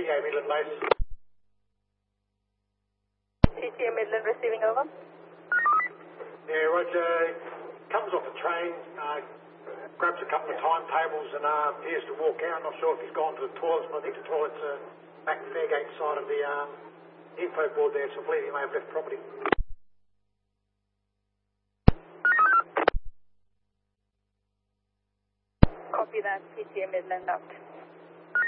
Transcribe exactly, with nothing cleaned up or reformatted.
A Midland base. C T A Midland receiving over. Yeah, Roger. Comes off the train, uh, grabs a couple of timetables and uh, appears to walk out. Not sure if he's gone to the toilets, but I think the toilets are back Fairgate side of the um, info board there, so I believe he may have left property. Copy that, C T A Midland out.